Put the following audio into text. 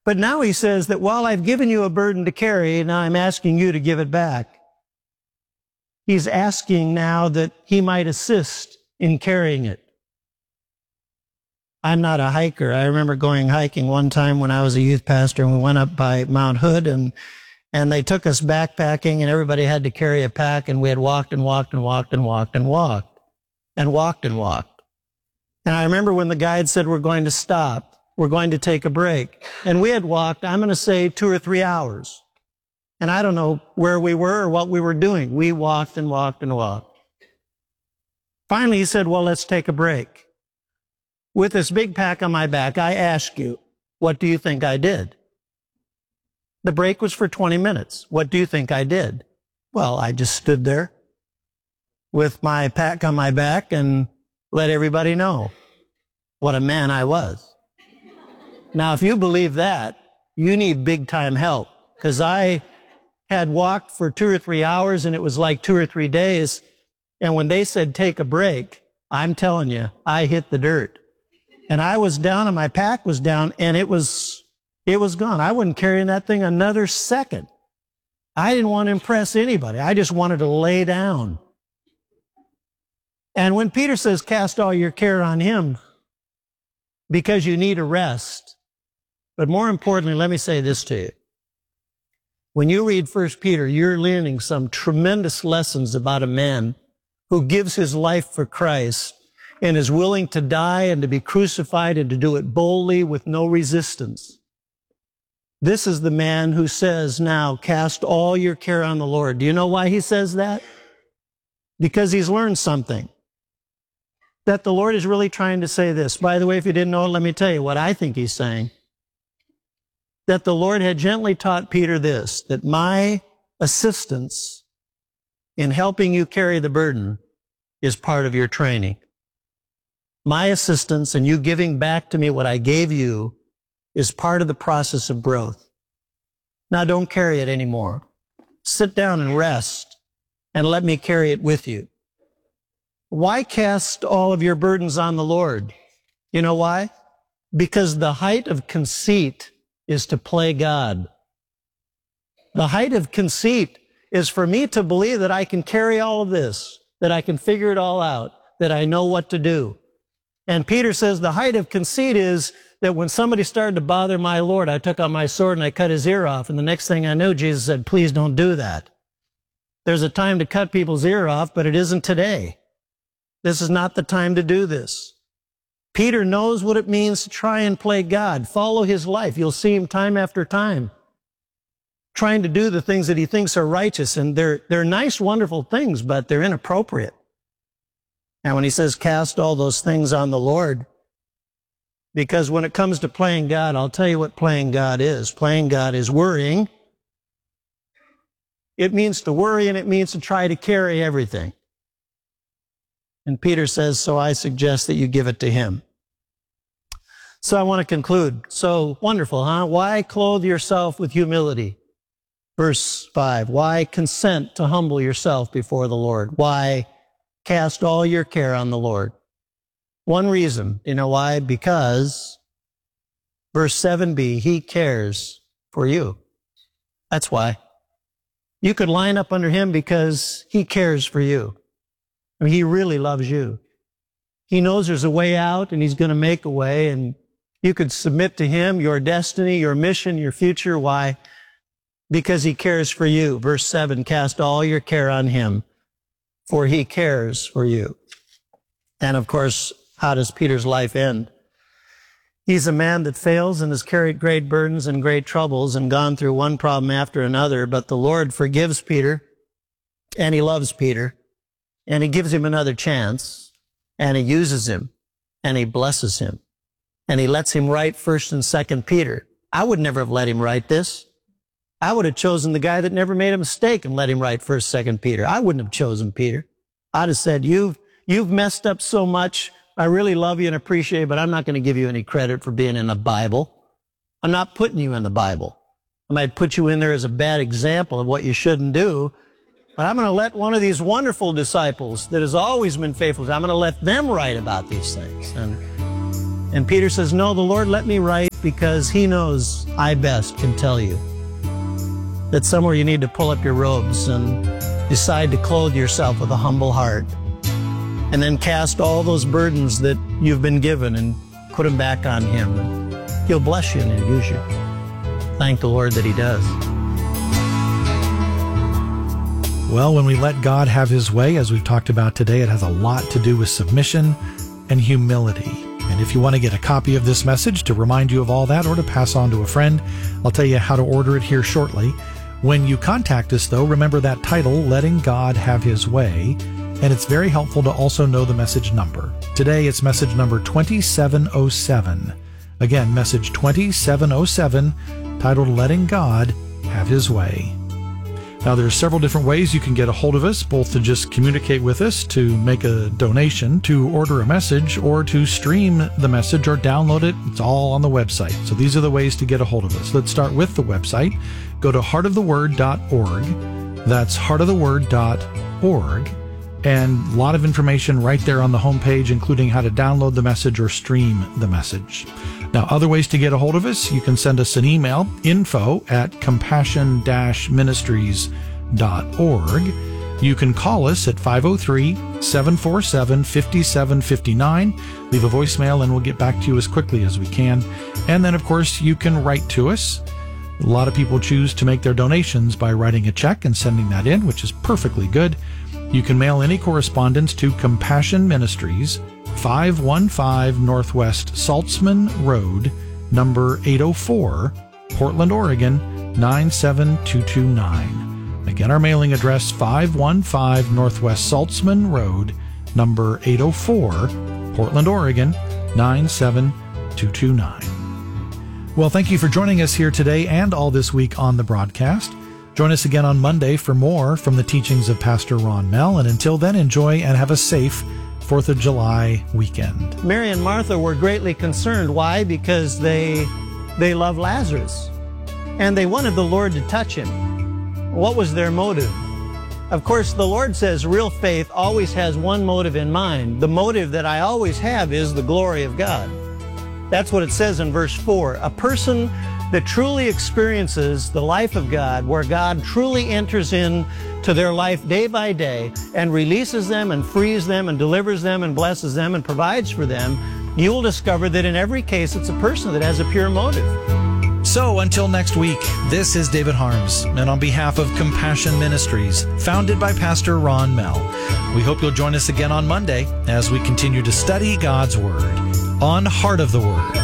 But now he says that while I've given you a burden to carry, now I'm asking you to give it back. He's asking now that he might assist in carrying it. I'm not a hiker. I remember going hiking one time when I was a youth pastor, and we went up by Mount Hood, and they took us backpacking, and everybody had to carry a pack, and we had walked and walked and walked and walked and walked and walked and walked. And I remember when the guide said, we're going to stop. We're going to take a break. And we had walked, I'm going to say 2 or 3 hours. And I don't know where we were or what we were doing. We walked and walked and walked. Finally, he said, well, let's take a break. With this big pack on my back, I ask you, what do you think I did? The break was for 20 minutes. What do you think I did? Well, I just stood there with my pack on my back and let everybody know what a man I was. Now, if you believe that, you need big-time help, because I had walked for 2 or 3 hours, and it was like 2 or 3 days, and when they said take a break, I'm telling you, I hit the dirt. And I was down, and my pack was down, and it was gone. I wasn't carrying that thing another second. I didn't want to impress anybody. I just wanted to lay down. And when Peter says, cast all your care on him, because you need a rest. But more importantly, let me say this to you. When you read 1 Peter, you're learning some tremendous lessons about a man who gives his life for Christ and is willing to die and to be crucified and to do it boldly with no resistance. This is the man who says now, cast all your care on the Lord. Do you know why he says that? Because he's learned something. That the Lord is really trying to say this. By the way, if you didn't know it, let me tell you what I think he's saying. That the Lord had gently taught Peter this, that my assistance in helping you carry the burden is part of your training. My assistance in you giving back to me what I gave you is part of the process of growth. Now don't carry it anymore. Sit down and rest and let me carry it with you. Why cast all of your burdens on the Lord? You know why? Because the height of conceit is to play God. The height of conceit is for me to believe that I can carry all of this, that I can figure it all out, that I know what to do. And Peter says the height of conceit is that when somebody started to bother my Lord, I took out my sword and I cut his ear off. And the next thing I knew, Jesus said, please don't do that. There's a time to cut people's ear off, but it isn't today. This is not the time to do this. Peter knows what it means to try and play God. Follow his life. You'll see him time after time trying to do the things that he thinks are righteous. And they're nice, wonderful things, but they're inappropriate. And when he says cast all those things on the Lord, because when it comes to playing God, I'll tell you what playing God is. Playing God is worrying. It means to worry, and it means to try to carry everything. And Peter says, so I suggest that you give it to him. So I want to conclude. So wonderful, huh? Why clothe yourself with humility? Verse 5, why consent to humble yourself before the Lord? Why cast all your care on the Lord? One reason. You know why? Because, verse 7b, he cares for you. That's why. You could line up under him because he cares for you. I mean, he really loves you. He knows there's a way out, and he's going to make a way, and you could submit to him your destiny, your mission, your future. Why? Because he cares for you. Verse 7, cast all your care on him, for he cares for you. And of course, how does Peter's life end? He's a man that fails and has carried great burdens and great troubles and gone through one problem after another, but the Lord forgives Peter, and he loves Peter, and he gives him another chance, and he uses him, and he blesses him, and he lets him write 1st and 2nd Peter. I would never have let him write this. I would have chosen the guy that never made a mistake and let him write 1st, 2nd Peter. I wouldn't have chosen Peter. I'd have said, you've messed up so much. I really love you and appreciate you, but I'm not going to give you any credit for being in the Bible. I'm not putting you in the Bible. I might put you in there as a bad example of what you shouldn't do, but I'm going to let one of these wonderful disciples that has always been faithful, I'm going to let them write about these things. And Peter says, no, the Lord let me write because he knows I best can tell you that somewhere you need to pull up your robes and decide to clothe yourself with a humble heart, and then cast all those burdens that you've been given and put them back on him. He'll bless you and he'll use you. Thank the Lord that he does. Well, when we let God have his way, as we've talked about today, it has a lot to do with submission and humility. And if you want to get a copy of this message to remind you of all that or to pass on to a friend, I'll tell you how to order it here shortly. When you contact us, though, remember that title, Letting God Have His Way, and it's very helpful to also know the message number. Today, it's message number 2707. Again, message 2707, titled Letting God Have His Way. Now, there's several different ways you can get a hold of us, both to just communicate with us, to make a donation, to order a message, or to stream the message or download it. It's all on the website. So these are the ways to get a hold of us. Let's start with the website. Go to heartoftheword.org. That's heartoftheword.org. And a lot of information right there on the homepage, including how to download the message or stream the message. Now, other ways to get a hold of us, you can send us an email, info@compassion-ministries.org. You can call us at 503-747-5759. Leave a voicemail and we'll get back to you as quickly as we can. And then, of course, you can write to us. A lot of people choose to make their donations by writing a check and sending that in, which is perfectly good. You can mail any correspondence to Compassion Ministries, 515 Northwest Saltzman Road, number 804, Portland, Oregon, 97229. Again, our mailing address, 515 Northwest Saltzman Road, number 804, Portland, Oregon, 97229. Well, thank you for joining us here today and all this week on the broadcast. Join us again on Monday for more from the teachings of Pastor Ron Mell. And until then, enjoy and have a safe 4th of July weekend. Mary and Martha were greatly concerned. Why? Because they loved Lazarus, and they wanted the Lord to touch him. What was their motive? Of course, the Lord says real faith always has one motive in mind. The motive that I always have is the glory of God. That's what it says in verse 4. A person that truly experiences the life of God, where God truly enters into their life day by day and releases them and frees them and delivers them and blesses them and provides for them, you will discover that in every case it's a person that has a pure motive. So until next week, this is David Harms, and on behalf of Compassion Ministries, founded by Pastor Ron Mell, we hope you'll join us again on Monday as we continue to study God's Word on Heart of the Word.